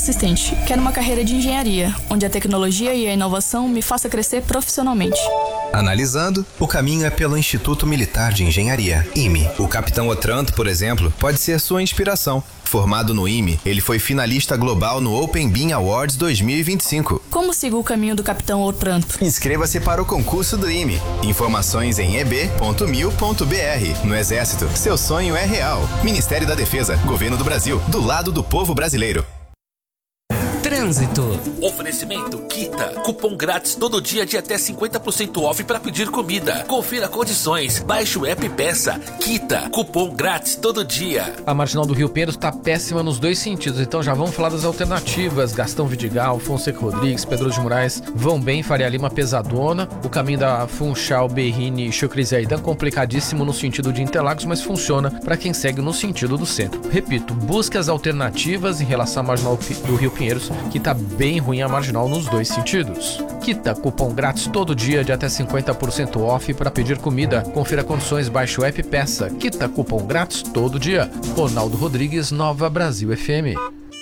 assistente. Quero uma carreira de engenharia, onde a tecnologia e a inovação me faça crescer profissionalmente. Analisando, o caminho é pelo Instituto Militar de Engenharia, IME. O capitão Otranto, por exemplo, pode ser sua inspiração. Formado no IME, ele foi finalista global no Open Beam Awards 2025. Como sigo o caminho do capitão Otranto? Inscreva-se para o concurso do IME. Informações em eb.mil.br. No Exército, seu sonho é real. Ministério da Defesa, Governo do Brasil, do lado do povo brasileiro. Trânsito. Oferecimento Kita. Cupom grátis todo dia de até 50% off para pedir comida. Confira condições. Baixe o app e peça. Kita. Cupom grátis todo dia. A marginal do Rio Pinheiros está péssima nos dois sentidos, então já vamos falar das alternativas. Gastão Vidigal, Fonseca Rodrigues, Pedro de Moraes vão bem, Faria Lima pesadona. O caminho da Funchal, Berrini e Chucri Zaidan complicadíssimo no sentido de Interlagos, mas funciona para quem segue no sentido do centro. Repito, busque as alternativas em relação à marginal do Rio Pinheiros, que tá bem ruim a marginal nos dois sentidos. Kita, cupom grátis todo dia de até 50% off para pedir comida. Confira condições, baixe o app e peça. Kita, cupom grátis todo dia. Ronaldo Rodrigues, Nova Brasil FM.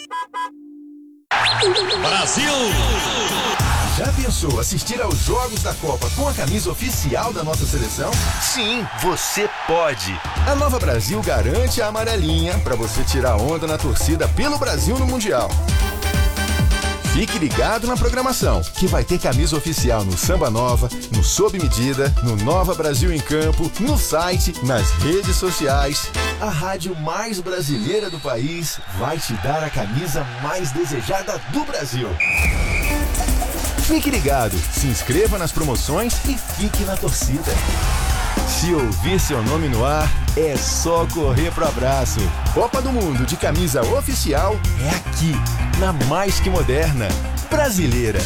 Brasil! Já pensou assistir aos Jogos da Copa com a camisa oficial da nossa seleção? Sim, você pode! A Nova Brasil garante a amarelinha para você tirar onda na torcida pelo Brasil no Mundial. Fique ligado na programação, que vai ter camisa oficial no Samba Nova, no Sob Medida, no Nova Brasil em Campo, no site, nas redes sociais. A rádio mais brasileira do país vai te dar a camisa mais desejada do Brasil. Fique ligado, se inscreva nas promoções e fique na torcida. Se ouvir seu nome no ar, é só correr pro abraço. Copa do Mundo de camisa oficial é aqui, na mais que moderna, brasileira.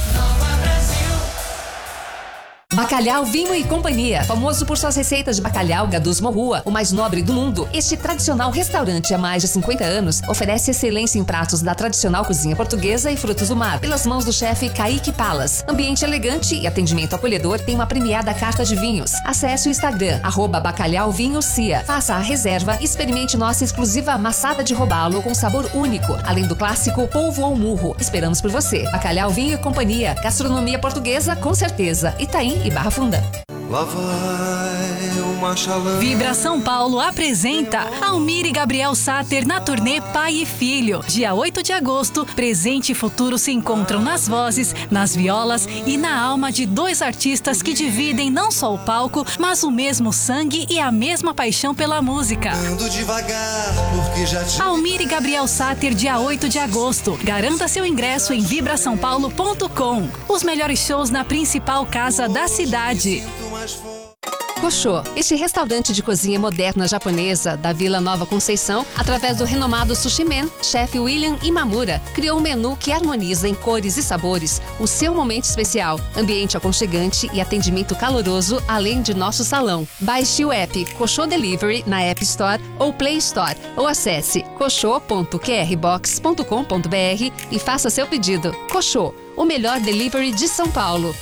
Bacalhau Vinho e Companhia, famoso por suas receitas de bacalhau Gadus Morrua, o mais nobre do mundo. Este tradicional restaurante há mais de 50 anos oferece excelência em pratos da tradicional cozinha portuguesa e frutos do mar, pelas mãos do chefe Kaique Palas. Ambiente elegante e atendimento acolhedor, tem uma premiada carta de vinhos. Acesse o Instagram, @bacalhauvinhocia. Faça a reserva e experimente nossa exclusiva amassada de robalo com sabor único, além do clássico polvo ao murro. Esperamos por você. Bacalhau Vinho e Companhia, gastronomia portuguesa com certeza. Itaim e Barra Funda. Lá vai uma chalana. Vibra São Paulo apresenta Almir e Gabriel Sater na turnê Pai e Filho. Dia 8 de agosto, presente e futuro se encontram nas vozes, nas violas e na alma de dois artistas que dividem não só o palco, mas o mesmo sangue e a mesma paixão pela música. Ando devagar, porque já te... Almir e Gabriel Sater, dia 8 de agosto. Garanta seu ingresso em vibrasaopaulo.com. Os melhores shows na principal casa da cidade. Koshô, este restaurante de cozinha moderna japonesa da Vila Nova Conceição, através do renomado Sushi Man, chefe William Imamura, criou um menu que harmoniza em cores e sabores o seu momento especial, ambiente aconchegante e atendimento caloroso, além de nosso salão. Baixe o app Koshô Delivery na App Store ou Play Store, ou acesse koshô.qrbox.com.br e faça seu pedido. Koshô, o melhor delivery de São Paulo.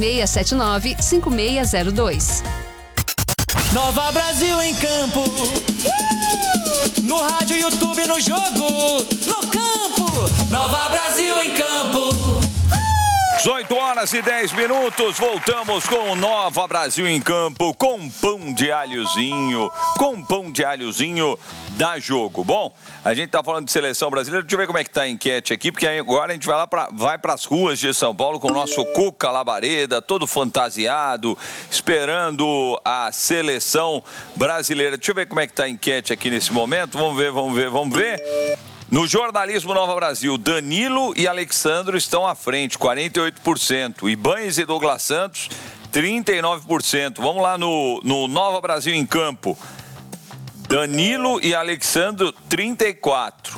2679-5602. Nova Brasil em campo, no rádio, YouTube, no jogo, no campo. Nova Brasil em campo. 18h10, voltamos com o Nova Brasil em Campo, com pão de alhozinho, dá jogo. Bom, a gente tá falando de seleção brasileira, deixa eu ver como é que tá a enquete aqui, porque agora a gente vai pras ruas de São Paulo com o nosso Cuca Labareda, todo fantasiado, esperando a seleção brasileira. Deixa eu ver como é que tá a enquete aqui nesse momento, vamos ver. No jornalismo Nova Brasil, Danilo e Alexandro estão à frente, 48%. Ibanes e Douglas Santos, 39%. Vamos lá no Nova Brasil em Campo. Danilo e Alexandro, 34%.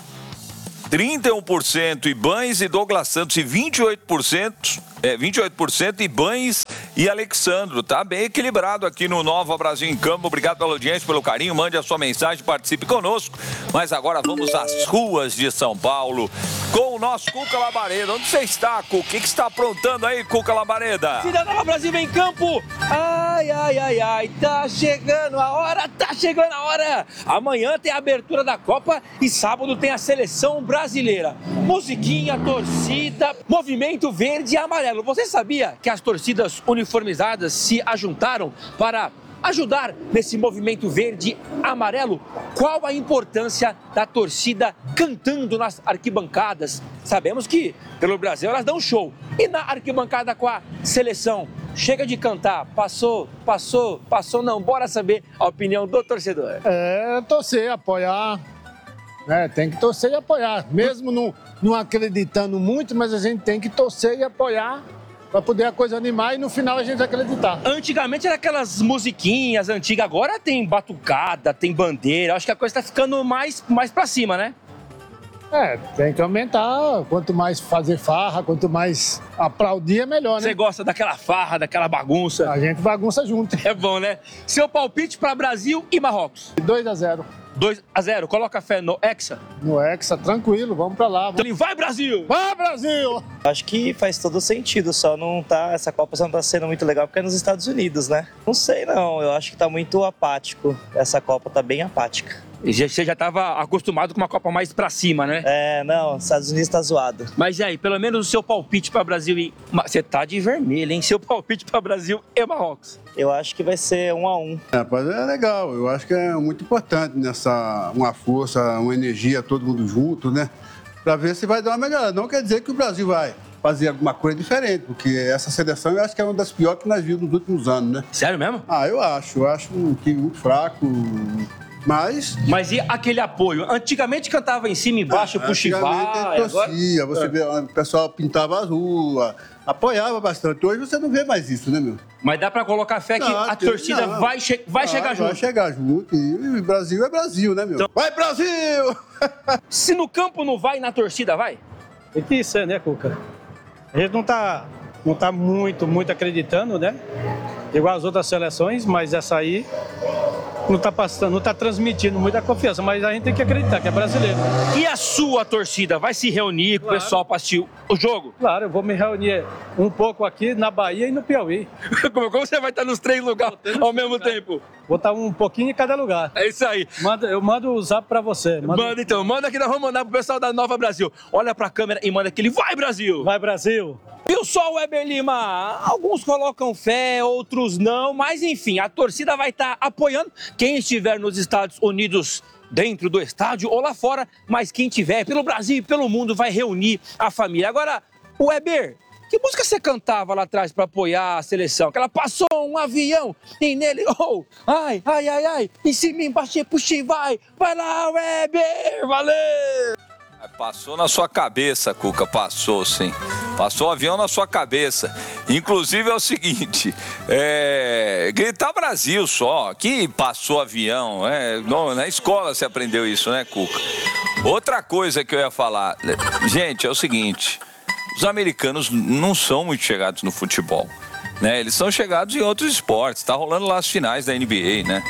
31% Ibanes e Douglas Santos e 28% Ibanes e Alexandro. Tá bem equilibrado aqui no Nova Brasil em Campo. Obrigado pela audiência, pelo carinho. Mande a sua mensagem, participe conosco. Mas agora vamos às ruas de São Paulo. com o nosso Cuca Labareda. Onde você está, Cuca? O que você está aprontando aí, Cuca Labareda? Cidade Nova Brasil em campo. Ai, ai, ai, ai, tá chegando a hora, tá chegando a hora. Amanhã tem a abertura da Copa e sábado tem a seleção brasileira. Musiquinha, torcida, movimento verde e amarelo. Você sabia que as torcidas uniformizadas se ajuntaram para ajudar nesse movimento verde amarelo? Qual a importância da torcida cantando nas arquibancadas? Sabemos que pelo Brasil elas dão show. E na arquibancada com a seleção? Chega de cantar, passou, não. Bora saber a opinião do torcedor. Torcer, apoiar. Tem que torcer e apoiar. Mesmo não acreditando muito, mas a gente tem que torcer e apoiar para poder a coisa animar e no final a gente acreditar. Antigamente era aquelas musiquinhas antigas, agora tem batucada, tem bandeira. Acho que a coisa tá ficando mais pra cima, né? Tem que aumentar. Quanto mais fazer farra, quanto mais aplaudir, é melhor, né? Você gosta daquela farra, daquela bagunça? A gente bagunça junto. É bom, né? Seu palpite para Brasil e Marrocos? 2-0. 2-0. Coloca fé no Hexa? No Hexa, tranquilo, vamos pra lá. Então, vai, Brasil! Vai, Brasil! Acho que faz todo sentido, essa Copa só não tá sendo muito legal porque é nos Estados Unidos, né? Não sei não, eu acho que tá muito apático. Essa Copa tá bem apática. Você já estava acostumado com uma Copa mais pra cima, né? Não, os Estados Unidos tá zoado. Mas e aí, pelo menos o seu palpite para Brasil e... Você tá de vermelho, hein? Seu palpite para Brasil e Marrocos? Eu acho que vai ser 1-1. Mas é legal, eu acho que é muito importante uma força, uma energia, todo mundo junto, né? Pra ver se vai dar uma melhorada. Não quer dizer que o Brasil vai fazer alguma coisa diferente, porque essa seleção eu acho que é uma das piores que nós vimos nos últimos anos, né? Sério mesmo? Eu acho um time muito fraco. Mas e aquele apoio? Antigamente cantava em cima e embaixo, puxa e vai. Torcia, você vê, o pessoal pintava as ruas, apoiava bastante. Hoje você não vê mais isso, né, meu? Mas dá pra colocar fé que a torcida vai chegar junto. Vai chegar junto. E o Brasil é Brasil, né, meu? Então, vai, Brasil! Se no campo não vai, na torcida vai? Tem que ser, né, Cuca? A gente não tá muito acreditando, né? Igual as outras seleções, mas essa aí não tá transmitindo muita confiança, mas a gente tem que acreditar que é brasileiro. E a sua torcida vai se reunir com o pessoal para assistir o jogo? Claro, eu vou me reunir um pouco aqui na Bahia e no Piauí. Como você vai estar nos 3 lugares ao mesmo tempo? Vou estar um pouquinho em cada lugar. É isso aí. Eu mando o zap pra você. Manda que nós vamos mandar pro pessoal da Nova Brasil. Olha pra câmera e manda aquele vai, Brasil! Vai, Brasil! Viu só, Weber Lima? Alguns colocam fé, outros não, mas enfim, a torcida vai estar apoiando quem estiver nos Estados Unidos, dentro do estádio ou lá fora, mas quem tiver pelo Brasil e pelo mundo vai reunir a família. Agora, Weber, que música você cantava lá atrás para apoiar a seleção? Que ela passou um avião e nele, ai, em cima, embaixo, puxa e vai lá, Weber, valeu! Passou na sua cabeça, Cuca, passou sim. Passou o avião na sua cabeça. Inclusive é o seguinte, gritar Brasil só, que passou avião, na escola você aprendeu isso, né, Cuca? Outra coisa que eu ia falar, gente, é o seguinte, os americanos não são muito chegados no futebol, né? Eles são chegados em outros esportes, tá rolando lá as finais da NBA, né?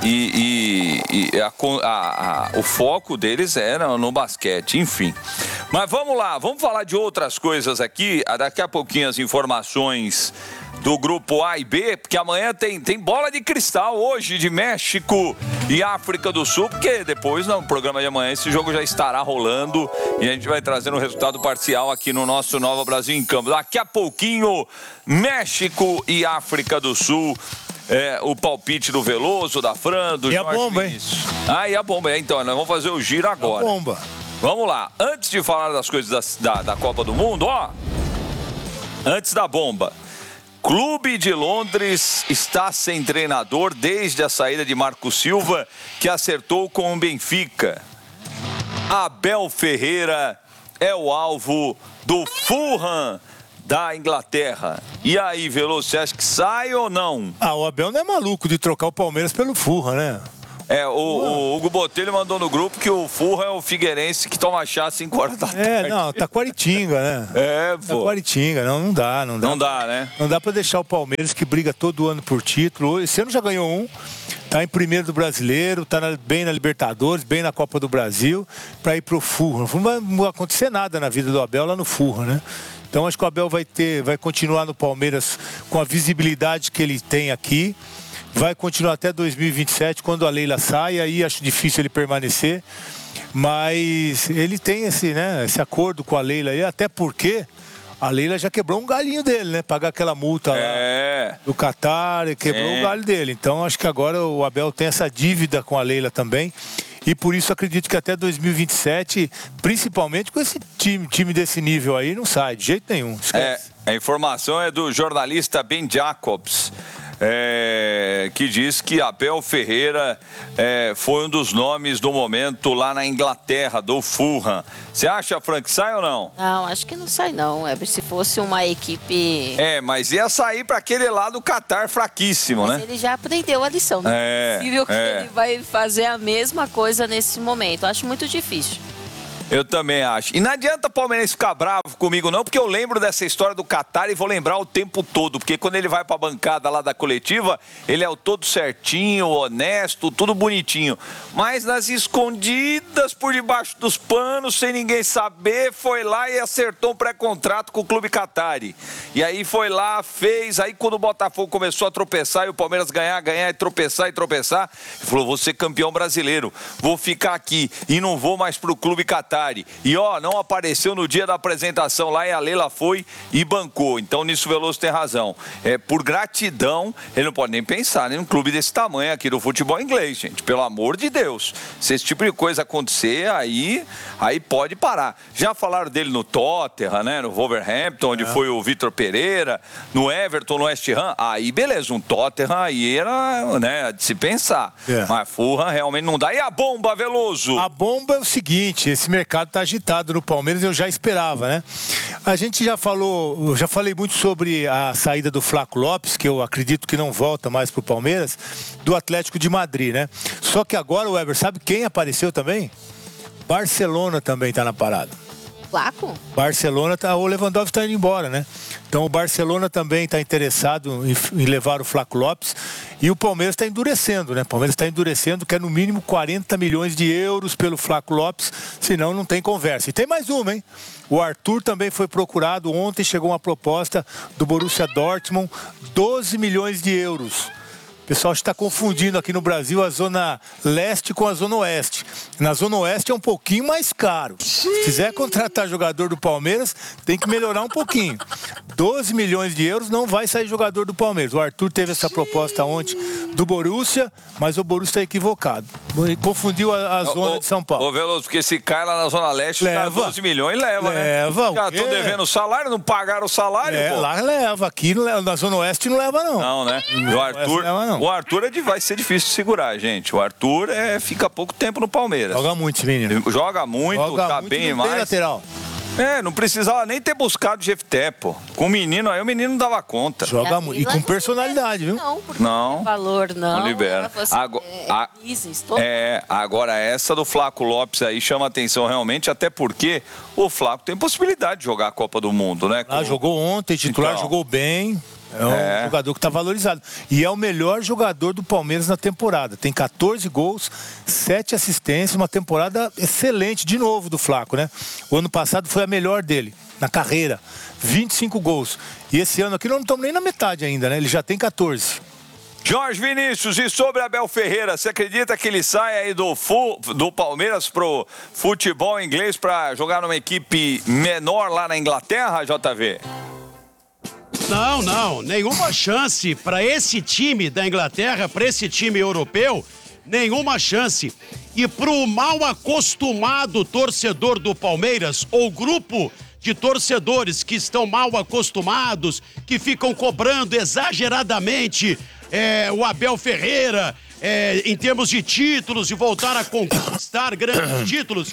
O foco deles era no basquete, enfim. Mas vamos lá, vamos falar de outras coisas aqui. Daqui a pouquinho as informações do grupo A e B, porque amanhã tem bola de cristal hoje de México e África do Sul, porque depois no programa de amanhã esse jogo já estará rolando e a gente vai trazendo o resultado parcial aqui no nosso Nova Brasil em Campo. Daqui a pouquinho, México e África do Sul. O palpite do Veloso, da Fran, do Jorge. E a bomba, hein? E a bomba. Então, nós vamos fazer o giro agora. A bomba. Vamos lá. Antes de falar das coisas da Copa do Mundo, antes da bomba. Clube de Londres está sem treinador desde a saída de Marco Silva, que acertou com o Benfica. Abel Ferreira é o alvo do Fulham da Inglaterra. E aí, Veloso, você acha que sai ou não? O Abel não é maluco de trocar o Palmeiras pelo Fulham, né? O Hugo Botelho mandou no grupo que o Furra é o Figueirense que toma chá às 5 horas da tarde. Não, tá Quaritinga, né? Pô. Tá Quaritinga, não dá. Não dá, né? Não dá pra deixar o Palmeiras, que briga todo ano por título. Esse ano já ganhou um, tá em primeiro do Brasileiro, tá bem na Libertadores, bem na Copa do Brasil, pra ir pro Furra. Não vai acontecer nada na vida do Abel lá no Furra, né? Então acho que o Abel vai continuar no Palmeiras com a visibilidade que ele tem aqui. Vai continuar até 2027, quando a Leila sai, aí acho difícil ele permanecer. Mas ele tem esse acordo com a Leila aí, até porque a Leila já quebrou um galhinho dele, né? Pagar aquela multa lá do Qatar, quebrou o galho dele. Então acho que agora o Abel tem essa dívida com a Leila também. E por isso acredito que até 2027, principalmente com esse time desse nível aí, não sai de jeito nenhum. Esquece. A informação é do jornalista Ben Jacobs. Que diz que Abel Ferreira foi um dos nomes do momento lá na Inglaterra, do Fulham. Você acha, Frank, que sai ou não? Não, acho que não sai não. Se fosse uma equipe... Mas ia sair para aquele lá do Qatar fraquíssimo, né? Ele já aprendeu a lição. Não é possível que ele vai fazer a mesma coisa nesse momento. Acho muito difícil. Eu também acho. E não adianta o palmeirense ficar bravo comigo não, porque eu lembro dessa história do Qatar e vou lembrar o tempo todo, porque quando ele vai pra bancada lá da coletiva, ele é o todo certinho, honesto, tudo bonitinho. Mas nas escondidas, por debaixo dos panos, sem ninguém saber, foi lá e acertou um pré-contrato com o clube qatari. E aí foi lá, fez, aí quando o Botafogo começou a tropeçar e o Palmeiras ganhar e tropeçar, ele falou, vou ser campeão brasileiro, vou ficar aqui e não vou mais pro clube qatari. E não apareceu no dia da apresentação lá e a Leila foi e bancou. Então nisso o Veloso tem razão. Por gratidão, ele não pode nem pensar num clube desse tamanho aqui do futebol inglês, gente. Pelo amor de Deus. Se esse tipo de coisa acontecer, aí pode parar. Já falaram dele no Tottenham, né? No Wolverhampton, onde foi o Vitor Pereira, no Everton, no West Ham. Aí beleza, um Tottenham aí era, né, de se pensar. Mas Fulham realmente não dá. E a bomba, Veloso? A bomba é o seguinte, esse mercado está agitado no Palmeiras, eu já esperava, né? A gente já falei muito sobre a saída do Flaco Lopes, que eu acredito que não volta mais pro Palmeiras, do Atlético de Madrid, né? Só que agora, o Weber, sabe quem apareceu também? Barcelona também está na parada. Flaco? Barcelona, o Lewandowski está indo embora, né? Então o Barcelona também está interessado em levar o Flaco Lopes e o Palmeiras está endurecendo, né? O Palmeiras está endurecendo, quer no mínimo 40 milhões de euros pelo Flaco Lopes, senão não tem conversa. E tem mais uma, hein? O Arthur também foi procurado, ontem chegou uma proposta do Borussia Dortmund, 12 milhões de euros. O pessoal está confundindo aqui no Brasil a Zona Leste com a Zona Oeste. Na Zona Oeste é um pouquinho mais caro. Se quiser contratar jogador do Palmeiras, tem que melhorar um pouquinho. 12 milhões de euros não vai sair jogador do Palmeiras. O Arthur teve essa proposta ontem do Borussia, mas o Borussia está equivocado. Confundiu a zona de São Paulo. Ô, Veloso, porque se cai lá na Zona Leste, leva 12 milhões, leva, né? Já estão devendo o salário, não pagaram o salário, pô. Lá leva. Aqui na Zona Oeste não leva, não. Não, né? O Arthur vai ser difícil de segurar, gente. O Arthur fica pouco tempo no Palmeiras. Joga muito esse menino. Joga muito, tá bem mais. Tem lateral. Não precisava nem ter buscado o Jefté, pô. Com o menino aí, o menino não dava conta. Joga muito. E com personalidade, viu? Não. Valor, não. Não libera. Agora essa do Flaco Lopes aí chama atenção realmente, até porque o Flaco tem possibilidade de jogar a Copa do Mundo, né? Jogou ontem, titular, jogou bem. É um jogador que está valorizado. E é o melhor jogador do Palmeiras na temporada. Tem 14 gols, 7 assistências, uma temporada excelente de novo do Flaco, né? O ano passado foi a melhor dele na carreira. 25 gols. E esse ano aqui nós não estamos nem na metade ainda, né? Ele já tem 14. Jorge Vinícius, e sobre Abel Ferreira, você acredita que ele sai aí do Palmeiras pro futebol inglês para jogar numa equipe menor lá na Inglaterra, JV? Não, nenhuma chance para esse time da Inglaterra, para esse time europeu, nenhuma chance. E pro mal acostumado torcedor do Palmeiras, ou grupo de torcedores que estão mal acostumados, que ficam cobrando exageradamente o Abel Ferreira em termos de títulos e voltar a conquistar grandes títulos,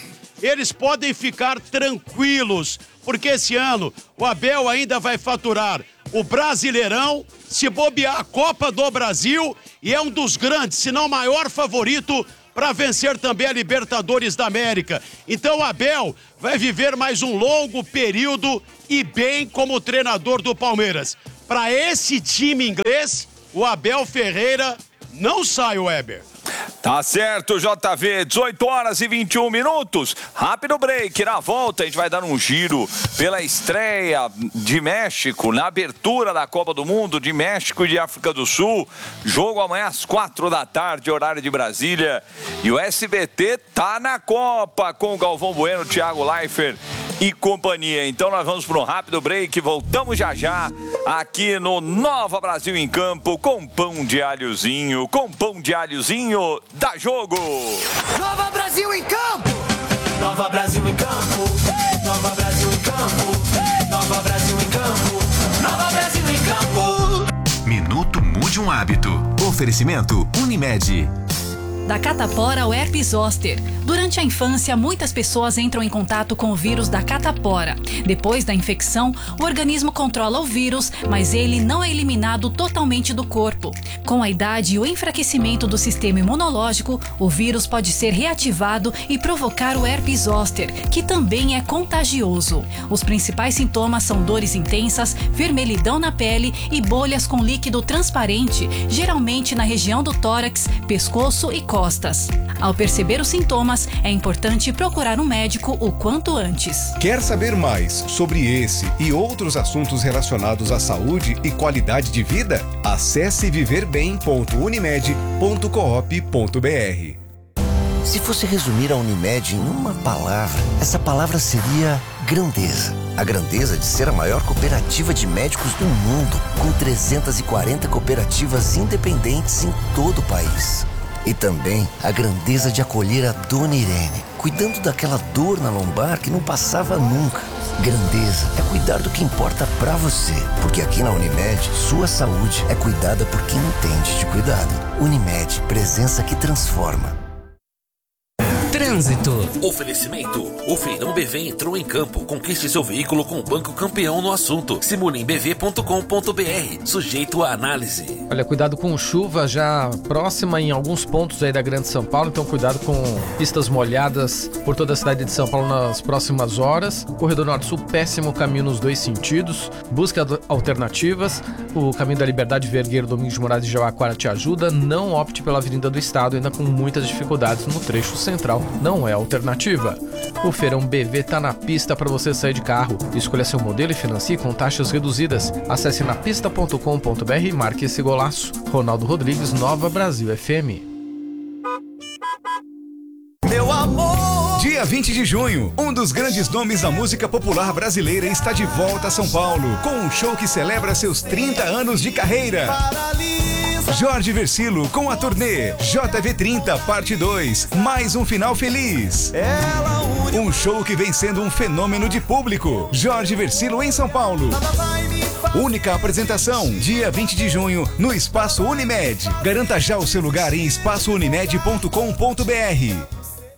eles podem ficar tranquilos, porque esse ano o Abel ainda vai faturar o Brasileirão, se bobear a Copa do Brasil, e é um dos grandes, se não o maior favorito para vencer também a Libertadores da América. Então o Abel vai viver mais um longo período e bem como treinador do Palmeiras. Para esse time inglês, o Abel Ferreira não sai, Weber. Tá certo, JV, 18 horas e 21 minutos. Rápido break, na volta a gente vai dar um giro pela estreia de México, na abertura da Copa do Mundo de México e de África do Sul. Jogo amanhã às 4 da tarde, horário de Brasília. E o SBT tá na Copa com o Galvão Bueno, Thiago Leifert e companhia. Então nós vamos para um rápido break, voltamos já já aqui no Nova Brasil em Campo com pão de alhozinho, dá jogo! Nova Brasil em Campo! Nova Brasil em Campo! Nova Brasil em Campo! Nova Brasil em Campo! Nova Brasil em Campo! Minuto Mude um Hábito. Oferecimento Unimed. Da catapora ao herpes zoster. Durante a infância, muitas pessoas entram em contato com o vírus da catapora. Depois da infecção, o organismo controla o vírus, mas ele não é eliminado totalmente do corpo. Com a idade e o enfraquecimento do sistema imunológico, o vírus pode ser reativado e provocar o herpes zoster, que também é contagioso. Os principais sintomas são dores intensas, vermelhidão na pele e bolhas com líquido transparente, geralmente na região do tórax, pescoço e costas. Ao perceber os sintomas, é importante procurar um médico o quanto antes. Quer saber mais sobre esse e outros assuntos relacionados à saúde e qualidade de vida? Acesse viverbem.unimed.coop.br. Se fosse resumir a Unimed em uma palavra, essa palavra seria grandeza. A grandeza de ser a maior cooperativa de médicos do mundo, com 340 cooperativas independentes em todo o país. E também a grandeza de acolher a Dona Irene, cuidando daquela dor na lombar que não passava nunca. Grandeza é cuidar do que importa pra você, porque aqui na Unimed, sua saúde é cuidada por quem entende de cuidado. Unimed, presença que transforma. Trânsito. Oferecimento. O Feirão BV entrou em campo. Conquiste seu veículo com o banco campeão no assunto. Simulimbv.com.br. Sujeito à análise. Olha, cuidado com chuva já próxima em alguns pontos aí da Grande São Paulo. Então cuidado com pistas molhadas por toda a cidade de São Paulo nas próximas horas. Corredor Norte-Sul, péssimo caminho nos dois sentidos. Busque alternativas. O caminho da Liberdade Vergueiro, Domingos de Moraes e Jabaquara te ajuda. Não opte pela Avenida do Estado, ainda com muitas dificuldades no trecho central. Não é alternativa. O Feirão BV tá na pista para você sair de carro. Escolha seu modelo e financie com taxas reduzidas. Acesse napista.com.br e marque esse golaço. Ronaldo Rodrigues, Nova Brasil FM. Meu amor! Dia 20 de junho, um dos grandes nomes da música popular brasileira está de volta a São Paulo, com um show que celebra seus 30 anos de carreira. Jorge Versilo com a turnê JV30 Parte 2, mais um final feliz. Um show que vem sendo um fenômeno de público. Jorge Versilo em São Paulo. Única apresentação, dia 20 de junho, no Espaço Unimed. Garanta já o seu lugar em espaçounimed.com.br.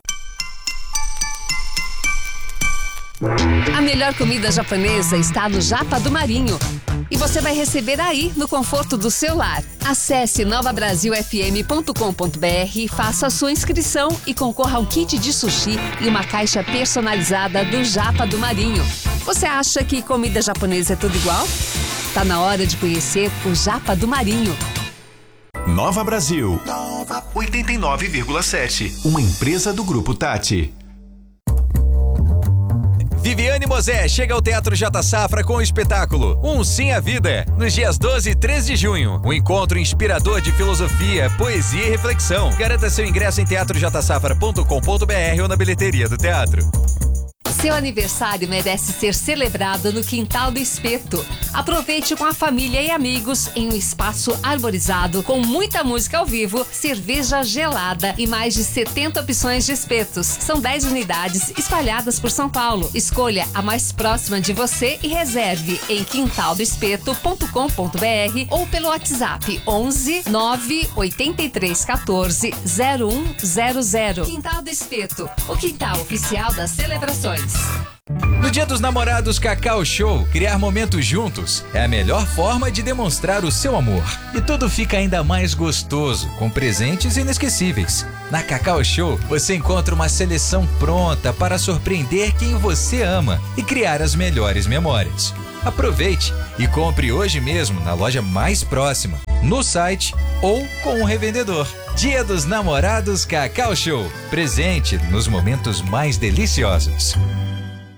A melhor comida japonesa está no Japa do Marinho. E você vai receber aí, no conforto do seu lar. Acesse novabrasilfm.com.br, faça a sua inscrição e concorra ao kit de sushi e uma caixa personalizada do Japa do Marinho. Você acha que comida japonesa é tudo igual? Tá na hora de conhecer o Japa do Marinho. Nova Brasil 89,7, uma empresa do Grupo Tati. Viviane Mosé chega ao Teatro J Safra com o espetáculo Um Sim à Vida, nos dias 12 e 13 de junho. Um encontro inspirador de filosofia, poesia e reflexão. Garanta seu ingresso em teatrojsafra.com.br ou na bilheteria do teatro. Seu aniversário merece ser celebrado no Quintal do Espeto. Aproveite com a família e amigos em um espaço arborizado com muita música ao vivo, cerveja gelada e mais de 70 opções de espetos. São 10 unidades espalhadas por São Paulo. Escolha a mais próxima de você e reserve em quintaldoespeto.com.br ou pelo WhatsApp 11 9 83 14 0100. Quintal do Espeto, o quintal oficial das celebrações. No Dia dos Namorados Cacau Show, criar momentos juntos é a melhor forma de demonstrar o seu amor. E tudo fica ainda mais gostoso, com presentes inesquecíveis. Na Cacau Show, você encontra uma seleção pronta para surpreender quem você ama e criar as melhores memórias. Aproveite e compre hoje mesmo na loja mais próxima, no site ou com um revendedor. Dia dos Namorados Cacau Show. Presente nos momentos mais deliciosos.